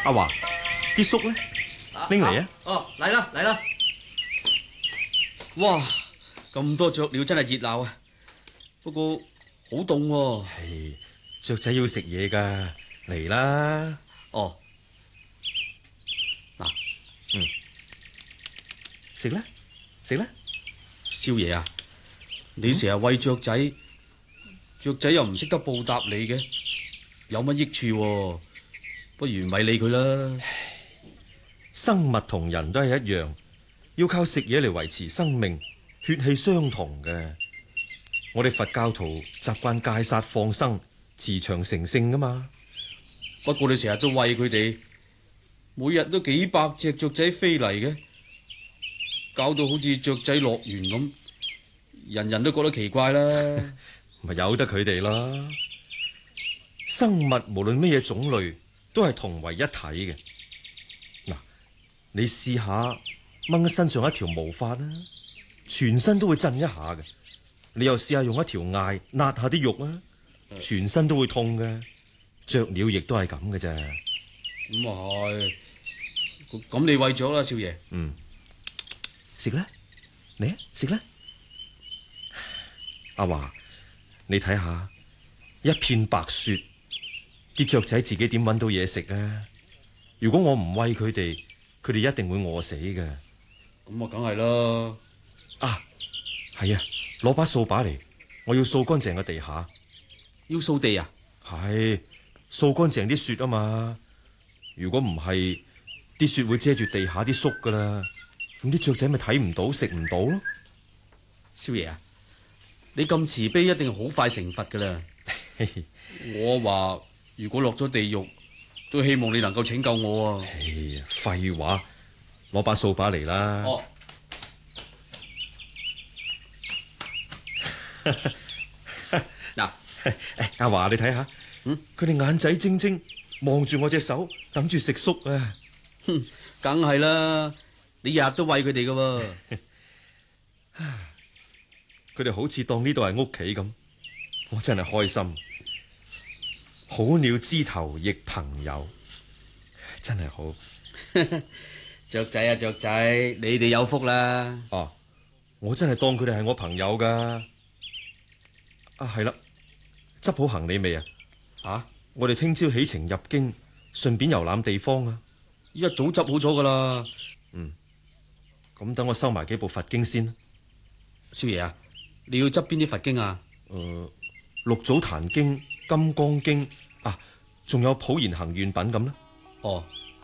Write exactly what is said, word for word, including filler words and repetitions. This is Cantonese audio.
阿華，啲粟咧，拎嚟啊！ 哦，嚟啦嚟啦！哇，咁多雀鳥真係熱鬧啊！不過好凍喎。 係雀仔要食嘢噶，嚟啦！ 哦，嗱， 嗯，食啦，食啦！ 少爺啊，你成日餵雀仔，雀仔又唔識得報答你嘅，有乜益處喎？不如咪理佢啦。 生物同人都係一樣，要靠食嘢嚟維持生命，血氣相同嘅。我哋佛教徒習慣戒殺放生，持長成聖噶嘛。 不過你成日都餵佢哋，每日都幾百隻雀仔飛嚟嘅，搞到好似雀仔樂園咁，人人都覺得奇怪啦。 咪由得佢哋啦。生物無論咩嘢種類，都係同為一體嘅。嗱，你試下掹身上一條毛髮啦，全身都會震一下嘅。你又試下用一條艾壓下啲肉啊，全身都會痛嘅。雀鳥亦都係咁嘅啫。 咁啊係，咁你餵咗啦，少爺。 嗯，食啦，嚟啊，食啦。阿華，你睇下一片白雪，啲雀仔自己點搵到嘢食啊？如果我唔餵佢哋，佢哋一定會餓死嘅。 咁啊，梗係啦。 啊，係啊，攞把掃把嚟，我要掃乾淨個地下。 要掃地啊？ 係，掃乾淨啲雪啊嘛。如果唔係，啲雪會遮住地下啲粟噶啦，咁啲雀仔咪睇唔到，食唔到咯。 少爺啊，你咁慈悲，一定好快成佛噶啦。我話如果落咗地獄，都希望你能夠拯救我啊。 哎呀，廢話，攞把掃把嚟啦。 哦。嗱， 阿華，你睇下，嗯，佢哋眼仔晶晶望住我隻手，等住食粟啊。 哼，梗係啦，你日日都餵佢哋噶。 佢哋好似當呢度係屋企咁，我真係開心。好鳥枝頭亦朋友，真係好。 雀仔啊雀仔，你哋有福啦。 哦，我真係當佢哋係我朋友噶。啊，係啦，執好行李未啊？ 啊， 我哋聽朝起程入京，順便遊覽地方啊。 一早執好咗噶啦。 嗯，咁等我收埋幾部佛經先。 少爺啊，你要執邊啲佛經啊？ 誒、呃，六祖壇經、金剛經啊，仲有普賢行願品咁啦。 哦，